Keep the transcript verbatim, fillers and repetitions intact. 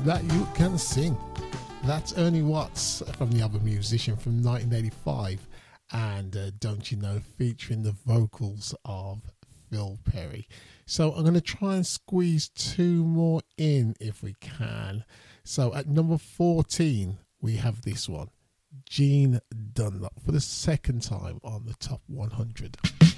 that you can sing. That's Ernie Watts from the album Musician from nineteen eighty-five, and uh, Don't You Know, featuring the vocals of Phil Perry. So I'm going to try and squeeze two more in if we can. So at number fourteen, we have this one, Gene Dunlop, for the second time on the top one hundred.